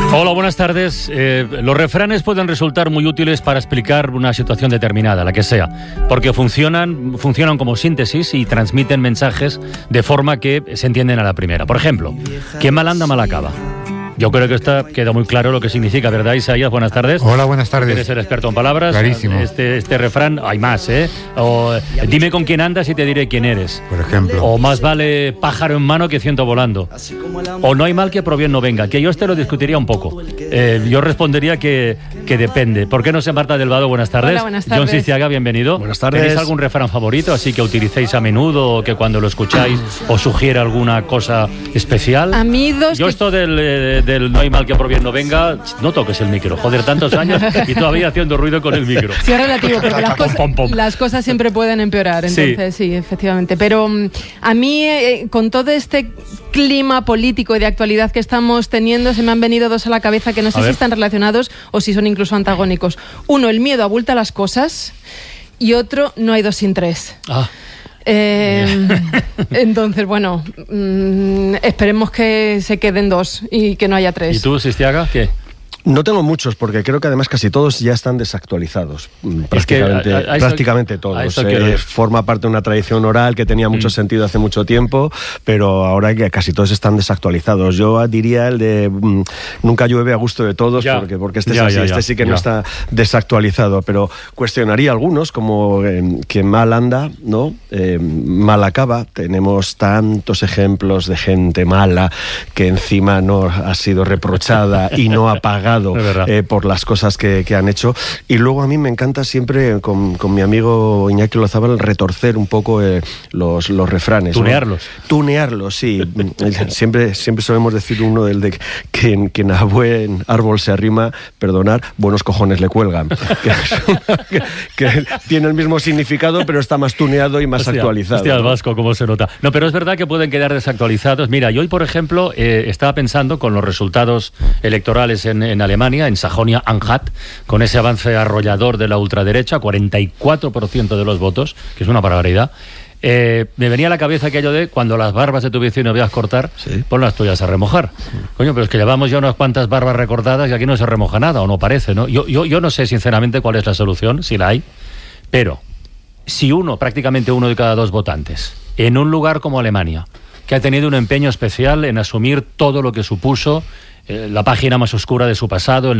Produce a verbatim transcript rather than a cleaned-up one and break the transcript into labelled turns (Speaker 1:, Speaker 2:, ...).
Speaker 1: Hola, buenas tardes. Eh, los refranes pueden resultar muy útiles para explicar una situación determinada, la que sea, porque funcionan, funcionan como síntesis y transmiten mensajes de forma que se entienden a la primera. Por ejemplo, quien mal anda, mal acaba. Yo creo que está, queda muy claro lo que significa, ¿verdad, Isaías? Buenas tardes.
Speaker 2: Hola, buenas tardes.
Speaker 1: Eres el experto en palabras.
Speaker 2: Clarísimo.
Speaker 1: Este, este refrán, hay más, ¿eh? O, dime con quién andas y te diré quién eres.
Speaker 2: Por ejemplo.
Speaker 1: O más vale pájaro en mano que ciento volando. O no hay mal que por bien no venga. Que yo este lo discutiría un poco. Eh, yo respondería que, que depende. ¿Por qué no sé, Marta del Vado? Buenas tardes.
Speaker 3: Hola, buenas tardes.
Speaker 1: John Siciaga, bienvenido.
Speaker 4: Buenas tardes.
Speaker 1: ¿Tenéis algún refrán favorito, así que utilicéis a menudo o que cuando lo escucháis os sugiere alguna cosa especial?
Speaker 3: A mí dos
Speaker 1: Yo
Speaker 3: que...
Speaker 1: esto del, eh, del no hay mal que por bien no venga, no toques el micro. Joder, tantos años y todavía haciendo ruido con el micro.
Speaker 3: Sí, es relativo, porque las,
Speaker 1: Pom,
Speaker 3: cosas,
Speaker 1: pom, pom.
Speaker 3: las cosas siempre pueden empeorar, entonces sí, sí efectivamente. Pero um, a mí, eh, con todo este clima político y de actualidad que estamos teniendo, se me han venido dos a la cabeza que no sé
Speaker 1: A
Speaker 3: si
Speaker 1: ver.
Speaker 3: están relacionados o si son incluso antagónicos. Uno, el miedo abulta las cosas, y otro, no hay dos sin tres.
Speaker 1: Ah.
Speaker 3: Eh, entonces, bueno, mmm, esperemos que se queden dos y que no haya tres.
Speaker 1: ¿Y tú, Siciaga, qué?
Speaker 4: No tengo muchos, porque creo que además casi todos ya están desactualizados. Prácticamente,
Speaker 1: a- a- a eso-
Speaker 4: prácticamente
Speaker 1: a
Speaker 4: todos.
Speaker 1: eso quiero
Speaker 4: Eh,
Speaker 1: ir.
Speaker 4: forma parte de una tradición oral que tenía mucho
Speaker 1: Mm.
Speaker 4: sentido hace mucho tiempo, pero ahora que casi todos están desactualizados. Yo diría el de mm, nunca llueve a gusto de todos,
Speaker 1: Ya.
Speaker 4: porque, porque este
Speaker 1: Ya,
Speaker 4: es así,
Speaker 1: ya, ya.
Speaker 4: este sí que
Speaker 1: Ya.
Speaker 4: no está desactualizado, pero cuestionaría algunos, como eh, que mal anda, ¿no? Eh, mal acaba. Tenemos tantos ejemplos de gente mala que encima no ha sido reprochada y no ha pagado
Speaker 1: Es verdad.
Speaker 4: eh, por las cosas que, que han hecho. Y luego a mí me encanta siempre, con, con mi amigo Iñaki Lozábal, retorcer un poco eh, los, los refranes. ¿no?
Speaker 1: Tunearlos.
Speaker 4: Tunearlos, sí. siempre, siempre solemos decir uno del de quien, quien a buen árbol se arrima, perdonar, buenos cojones le cuelgan. que, que, que tiene el mismo significado, pero está más tuneado y más
Speaker 1: Hostia,
Speaker 4: actualizado.
Speaker 1: Hostia, el
Speaker 4: ¿no?
Speaker 1: vasco, cómo se nota. No, pero es verdad que pueden quedar desactualizados. Mira, yo hoy, por ejemplo, eh, estaba pensando con los resultados electorales en, en Alemania, en Sajonia-Anhalt, con ese avance arrollador de la ultraderecha, cuarenta y cuatro por ciento de los votos, que es una barbaridad. Eh, me venía a la cabeza aquello de cuando las barbas de tu vecino veas cortar,
Speaker 4: Sí.
Speaker 1: pon las tuyas a remojar. Coño, pero es que llevamos ya unas cuantas barbas recortadas y aquí no se remoja nada, o no parece, ¿no? Yo, yo, yo no sé sinceramente cuál es la solución, si la hay, pero si uno, prácticamente uno de cada dos votantes, en un lugar como Alemania, que ha tenido un empeño especial en asumir todo lo que supuso eh, la página más oscura de su pasado, el